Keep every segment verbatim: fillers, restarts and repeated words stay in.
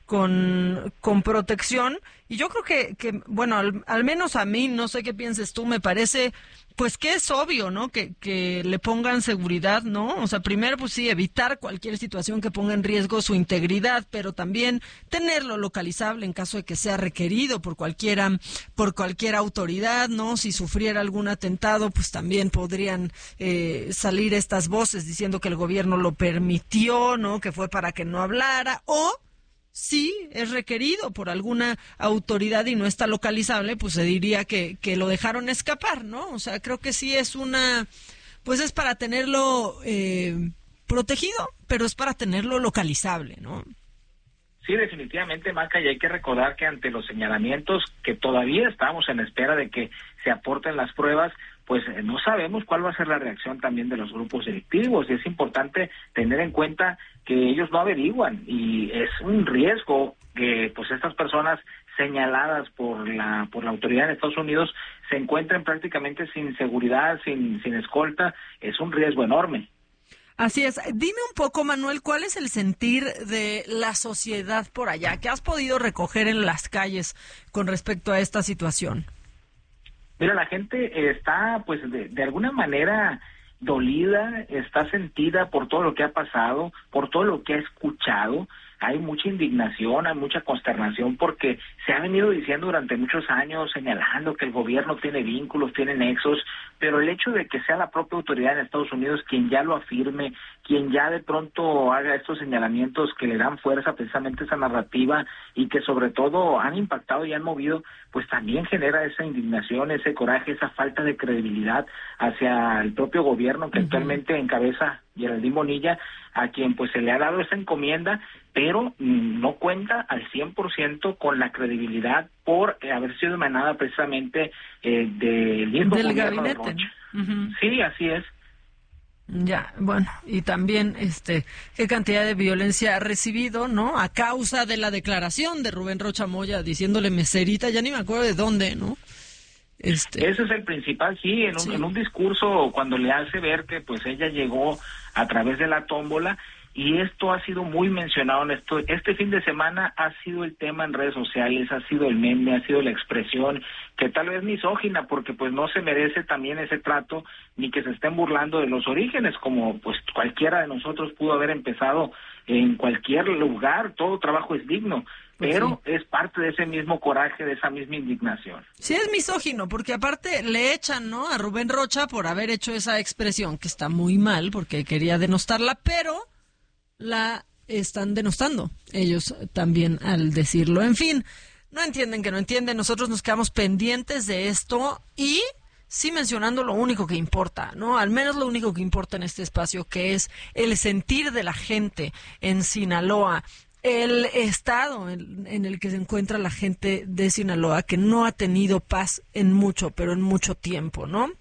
con, con protección. Y yo creo que, que bueno, al, al menos a mí, no sé qué pienses tú, me parece pues que es obvio, ¿no? Que, que le pongan seguridad, ¿no? O sea, primero, pues sí, evitar cualquier situación que ponga en riesgo su integridad, pero también tenerlo localizable en caso de que sea requerido por cualquiera, por cualquier autoridad, ¿no? Si sufriera algún atentado, pues también podrían eh, salir estas voces diciendo que el gobierno lo permitió, ¿no? Que fue para que no hablara, o sí es requerido por alguna autoridad y no está localizable, pues se diría que, que lo dejaron escapar, ¿no? O sea, creo que sí es una, pues es para tenerlo eh, protegido, pero es para tenerlo localizable, ¿no? Sí, definitivamente, Maca, y hay que recordar que ante los señalamientos que todavía estamos en espera de que se aporten las pruebas, pues eh, no sabemos cuál va a ser la reacción también de los grupos delictivos, y es importante tener en cuenta que ellos no averiguan, y es un riesgo que pues estas personas señaladas por la por la autoridad de Estados Unidos se encuentren prácticamente sin seguridad, sin sin escolta. Es un riesgo enorme. Así es. Dime un poco, Manuel, ¿cuál es el sentir de la sociedad por allá? ¿Qué has podido recoger en las calles con respecto a esta situación? Mira, la gente está, pues, de, de alguna manera dolida, está sentida por todo lo que ha pasado, por todo lo que ha escuchado. Hay mucha indignación, hay mucha consternación, porque se ha venido diciendo durante muchos años, señalando que el gobierno tiene vínculos, tiene nexos, pero el hecho de que sea la propia autoridad en Estados Unidos quien ya lo afirme, quien ya de pronto haga estos señalamientos que le dan fuerza precisamente a esa narrativa y que sobre todo han impactado y han movido, pues también genera esa indignación, ese coraje, esa falta de credibilidad hacia el propio gobierno que uh-huh. actualmente encabeza Geraldine Bonilla, a quien pues se le ha dado esa encomienda, pero mm, no cuenta al cien por ciento con la credibilidad por eh, haber sido emanada precisamente eh, del mismo del gobierno gabinete, de Rocha. ¿no? Uh-huh. Sí, así es. Ya, bueno, y también este qué cantidad de violencia ha recibido, ¿no? A causa de la declaración de Rubén Rocha Moya diciéndole meserita, ya ni me acuerdo de dónde, ¿no? Este... Ese es el principal, sí, en un, sí. en un discurso cuando le hace ver que pues ella llegó a través de la tómbola, y esto ha sido muy mencionado en esto. Este fin de semana ha sido el tema en redes sociales, ha sido el meme, ha sido la expresión, que tal vez misógina, porque pues no se merece también ese trato, ni que se estén burlando de los orígenes, como pues cualquiera de nosotros pudo haber empezado en cualquier lugar, todo trabajo es digno. Pero sí, es parte de ese mismo coraje, de esa misma indignación. Sí, es misógino, porque aparte le echan, ¿no?, a Rubén Rocha por haber hecho esa expresión, que está muy mal, porque quería denostarla, pero la están denostando ellos también al decirlo. En fin, no entienden que no entienden, nosotros nos quedamos pendientes de esto y sí mencionando lo único que importa, ¿no? Al menos lo único que importa en este espacio, que es el sentir de la gente en Sinaloa, el estado en, en el que se encuentra la gente de Sinaloa, que no ha tenido paz en mucho, pero en mucho tiempo, ¿no?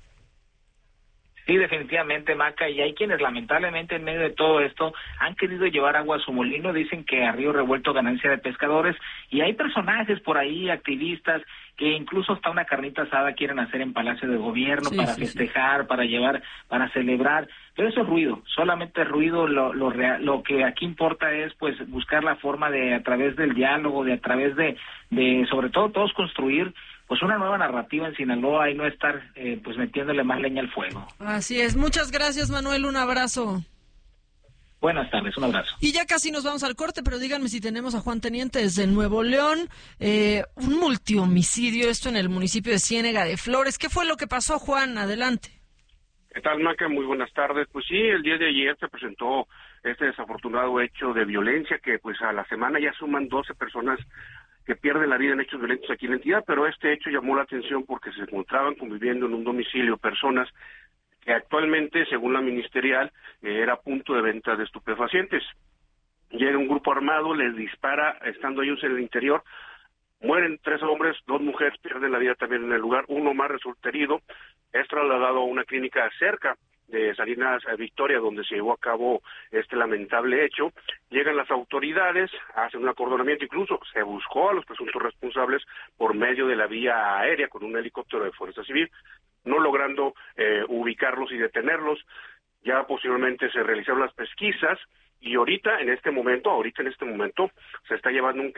Sí, definitivamente, Maca, y hay quienes lamentablemente en medio de todo esto han querido llevar agua a su molino, dicen que a río revuelto ganancia de pescadores, y hay personajes por ahí, activistas, que incluso hasta una carnita asada quieren hacer en Palacio de Gobierno, sí, para sí, festejar, sí. para llevar, para celebrar, pero eso es ruido, solamente ruido. Lo, lo, real, lo que aquí importa es pues buscar la forma de, a través del diálogo, de a través de, de sobre todo todos construir pues una nueva narrativa en Sinaloa y no estar eh, pues metiéndole más leña al fuego. Así es, muchas gracias, Manuel, un abrazo. Buenas tardes, un abrazo. Y ya casi nos vamos al corte, pero díganme si tenemos a Juan Teniente desde Nuevo León, eh, un multihomicidio, esto en el municipio de Ciénega de Flores. ¿Qué fue lo que pasó, Juan? Adelante. ¿Qué tal, Maca? Muy buenas tardes. Pues sí, el día de ayer se presentó este desafortunado hecho de violencia que pues a la semana ya suman doce personas que pierden la vida en hechos violentos aquí en la entidad, pero este hecho llamó la atención porque se encontraban conviviendo en un domicilio personas que actualmente, según la ministerial, eh, era punto de venta de estupefacientes. Llega un grupo armado, les dispara, estando ellos en el interior, mueren tres hombres, dos mujeres pierden la vida también en el lugar, uno más resulta herido, es trasladado a una clínica cerca de Salinas Victoria, donde se llevó a cabo este lamentable hecho. Llegan las autoridades, hacen un acordonamiento, incluso se buscó a los presuntos responsables por medio de la vía aérea con un helicóptero de Fuerza Civil, no logrando eh, ubicarlos y detenerlos. Ya posteriormente se realizaron las pesquisas y ahorita, en este momento, ahorita en este momento, se está llevando un